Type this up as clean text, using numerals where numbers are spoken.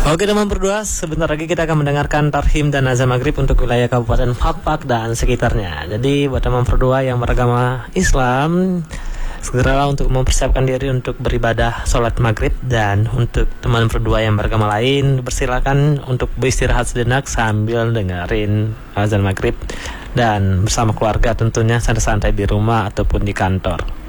Oke teman berdua, sebentar lagi kita akan mendengarkan tarhim dan azan maghrib untuk wilayah Kabupaten Pakpak dan sekitarnya. Jadi buat teman berdua yang beragama Islam, segeralah untuk mempersiapkan diri untuk beribadah sholat maghrib. Dan untuk teman berdua yang beragama lain, bersilakan untuk beristirahat sejenak sambil dengerin azan maghrib. Dan bersama keluarga tentunya santai-santai di rumah ataupun di kantor.